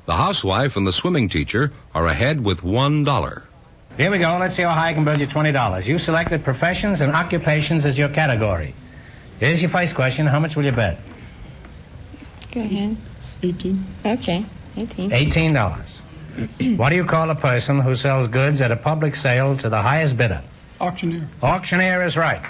The housewife and the swimming teacher are ahead with $1. Here we go. Let's see how high I can build you $20. You selected professions and occupations as your category. Here's your first question. How much will you bet? Go ahead. 18. Okay, 18. $18. What do you call a person who sells goods at a public sale to the highest bidder? Auctioneer. Auctioneer is right.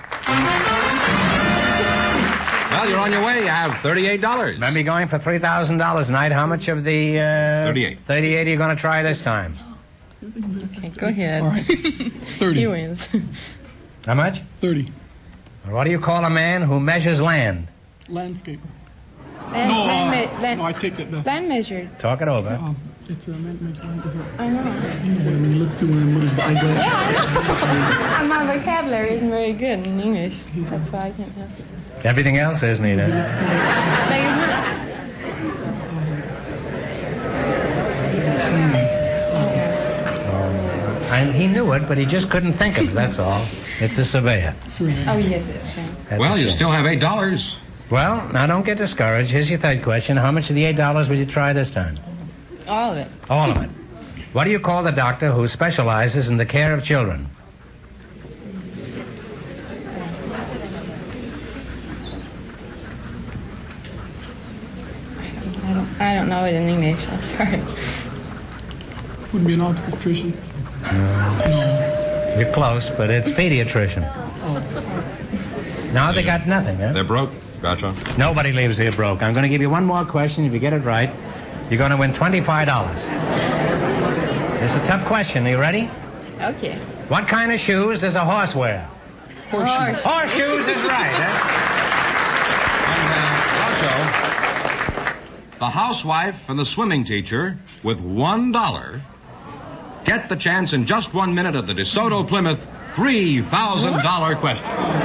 Well, you're on your way. You have $38. Remember, you're going for $3,000 tonight. How much of the... 38. 38 are you going to try this time? Okay, go ahead. All right. 30. He wins. How much? 30. What do you call a man who measures land? Landscaper. Land No, I take that back. land measured. Talk it over. It's a man. I know. When you look through one of his eyeglasses. Yeah, I know. My vocabulary isn't very good in English. That's why I can't help it. Everything else is, Nita. He knew it, but he just couldn't think of it, that's all. It's a surveyor. Oh, yes, it's true. Well, you still have $8. Well, now don't get discouraged. Here's your third question. How much of the $8 will you try this time? All of it. All of it. What do you call the doctor who specializes in the care of children? I don't know it in English. I'm sorry. Wouldn't be an obstetrician. No. You're close, but it's pediatrician. Now they got nothing, huh? They're broke, Groucho. Nobody leaves here broke. I'm going to give you one more question. If you get it right, you're going to win $25. It's a tough question. Are you ready? Okay. What kind of shoes does a horse wear? Horse. Horseshoes is right, huh? The housewife and the swimming teacher with $1 get the chance in just 1 minute at the DeSoto Plymouth $3,000 question.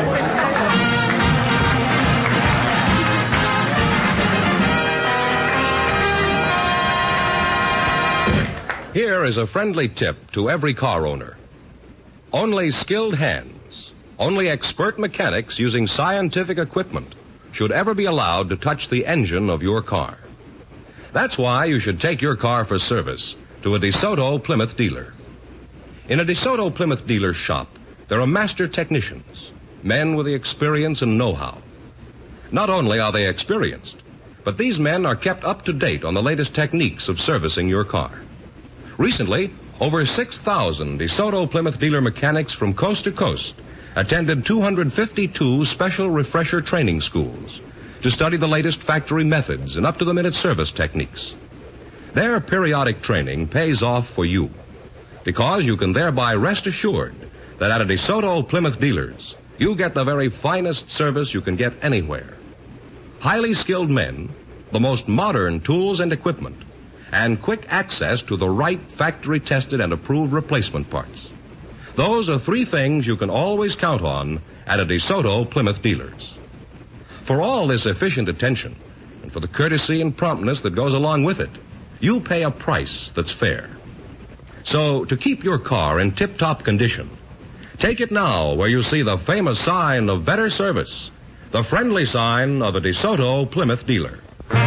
Here is a friendly tip to every car owner. Only skilled hands, only expert mechanics using scientific equipment should ever be allowed to touch the engine of your car. That's why you should take your car for service to a DeSoto Plymouth dealer. In a DeSoto Plymouth dealer shop, there are master technicians, men with the experience and know-how. Not only are they experienced, but these men are kept up to date on the latest techniques of servicing your car. Recently, over 6,000 DeSoto Plymouth dealer mechanics from coast to coast attended 252 special refresher training schools to study the latest factory methods and up-to-the-minute service techniques. Their periodic training pays off for you because you can thereby rest assured that at a DeSoto Plymouth dealers, you get the very finest service you can get anywhere. Highly skilled men, the most modern tools and equipment, and quick access to the right factory-tested and approved replacement parts. Those are three things you can always count on at a DeSoto Plymouth dealers. For all this efficient attention, and for the courtesy and promptness that goes along with it, you pay a price that's fair. So, to keep your car in tip-top condition, take it now where you see the famous sign of better service, the friendly sign of a DeSoto Plymouth dealer.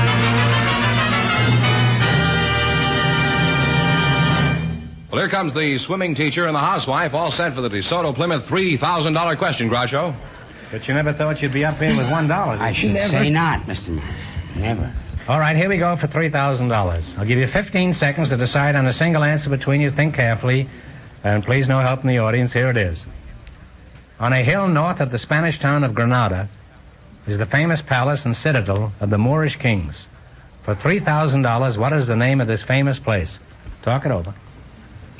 Well, here comes the swimming teacher and the housewife, all set for the DeSoto Plymouth $3,000 question, Groucho. But you never thought you'd be up here with $1. I should say not, Mr. Morris. Never. All right, here we go for $3,000. I'll give you 15 seconds to decide on a single answer between you. Think carefully. And please, no help in the audience. Here it is. On a hill north of the Spanish town of Granada is the famous palace and citadel of the Moorish kings. For $3,000, what is the name of this famous place? Talk it over.